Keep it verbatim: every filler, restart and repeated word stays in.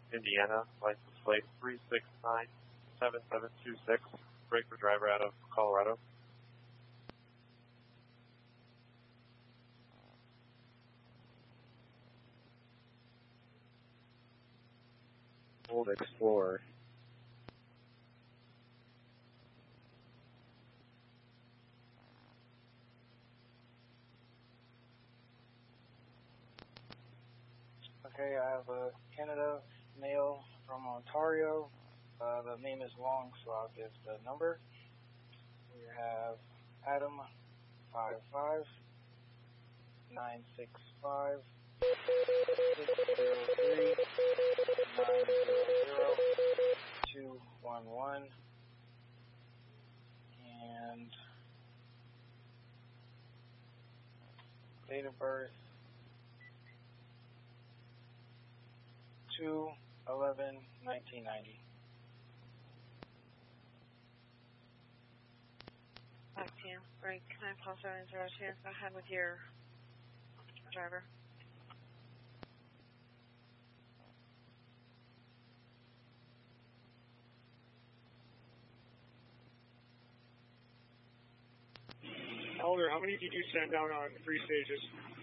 Indiana, license plate three six nine seven seven two six. Brake for driver out of Colorado. Old Explorer. Okay, I have a Canada male from Ontario. Uh, the name is long, so I'll give the number. We have Adam five five nine six five six zero three nine zero zero two one one, and date of birth two eleven nineteen ninety. Back to you. Break nine four seven zero two. Go ahead with your driver. Elder, how many did you send out on three stages?